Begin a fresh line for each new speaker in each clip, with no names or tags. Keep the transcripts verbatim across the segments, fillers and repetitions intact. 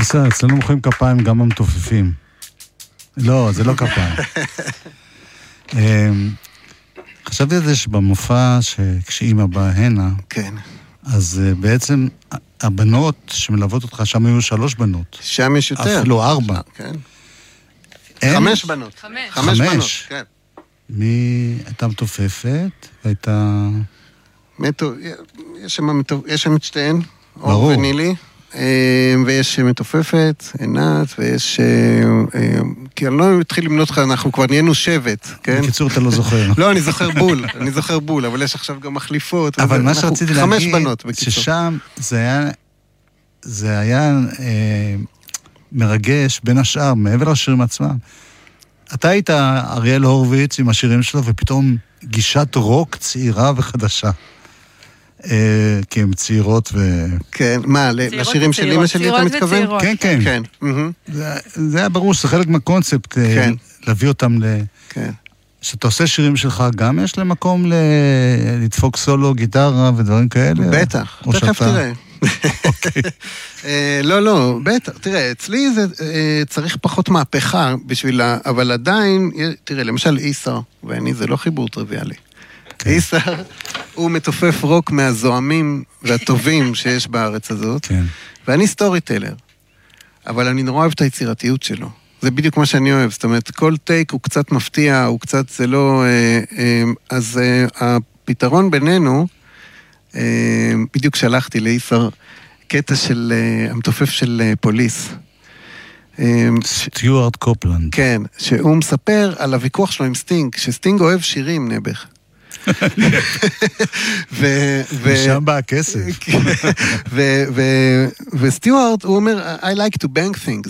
בסדר, אצלנו מוחאים כפיים גם המתופפים. לא, זה לא כפיים. חשבתי על זה שבמופע שכשאימא באה הנה,
כן.
אז בעצם הבנות שמלוות אותך, שם היו שלוש בנות.
שם יש יותר.
אפילו ארבע.
כן. חמש בנות.
חמש.
חמש בנות, כן.
מי הייתה מתופפת? הייתה...
מתו, יש שם, יש שם את שתיהן,
ברור.
אור ונילי, ויש מתופפת, עינת, ויש... כי אני לא מתחיל למנות לך, אנחנו כבר נהיינו שבט, כן?
בקיצור, אתה לא זוכר.
לא, אני זוכר בול, אני זוכר בול, אבל יש עכשיו גם מחליפות.
אבל מה שרציתי להגיד,
חמש בנות, בקיצור.
ששם זה היה, זה היה אה, מרגש בין השאר, מעבר לשירים עצמם. אתה היית אריאל הורוביץ עם השירים שלו, ופתאום גישת רוק צעירה וחדשה. אה, כי הן צעירות ו...
כן, מה, לשירים של אמא שלי אתה מתכוון?
כן, כן.
כן.
זה, זה היה ברור שזה חלק מהקונספט,
כן.
להביא אותם ל...
כן.
שאתה עושה שירים שלך, גם יש להם מקום ל... לדפוק סולו, גיטרה ודברים כאלה?
בטח, תכף תראה. לא, לא, בטח, תראה, אצלי זה צריך פחות מהפכה בשבילה, אבל עדיין, תראה, למשל איסר, ואני, זה לא חיבור טריוויאלי. איסר הוא מתופף רוק מהזוהמים והטובים שיש בארץ הזאת, ואני סטורי טלר, אבל אני נורא אוהב את היצירתיות שלו. זה בדיוק מה שאני אוהב, זאת אומרת, כל טייק הוא קצת מפתיע, הוא קצת, זה לא... אז הפתרון בינינו, בדיוק שלחתי לאיסר קטע של המתופף של פוליס.
סטיוארט קופלנד.
כן, שהוא מספר על הוויכוח שלו עם סטינג, שסטינג אוהב שירים נבח.
ושם בא הכסף.
וסטיוארט, הוא אומר, I like to bang things.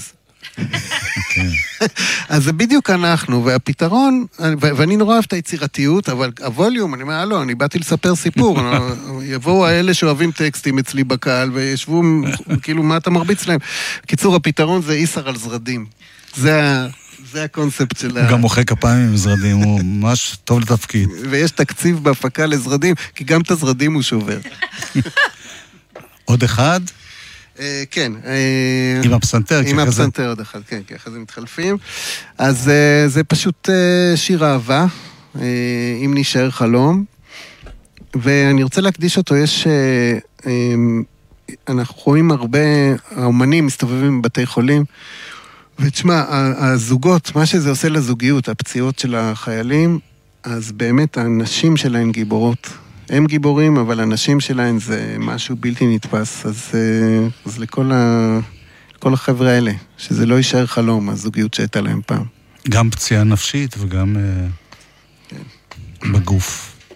אז זה בדיוק אנחנו, והפתרון, ואני נורא אוהב את היצירתיות, אבל הווליום, אני אומר, לא, אני באתי לספר סיפור, יבואו האלה שאוהבים טקסטים אצלי בקהל, וישבו, כאילו, מה אתה מרביץ להם? בקיצור, הפתרון זה איסר על זרדים. זה זה הקונספט של ה...
הוא גם מוחא כפיים עם זרדים, הוא ממש טוב לתפקיד.
ויש תקציב בהפקה לזרדים, כי גם את הזרדים הוא שובר.
עוד אחד?
כן.
עם הפסנתר.
עם הפסנתר עוד אחד, כן, כי אחרי זה מתחלפים. אז זה פשוט שיר אהבה, אם נשאר חלום, ואני רוצה להקדיש אותו, יש... אנחנו רואים הרבה, האומנים מסתובבים בבתי חולים, ותשמע, הזוגות, מה שזה עושה לזוגיות, הפציעות של החיילים, אז באמת הנשים שלהן גיבורות. הם גיבורים, אבל הנשים שלהן זה משהו בלתי נתפס. אז, אז לכל, ה, לכל החבר'ה האלה, שזה לא יישאר חלום, הזוגיות שהייתה להם פעם.
גם פציעה נפשית וגם כן. בגוף.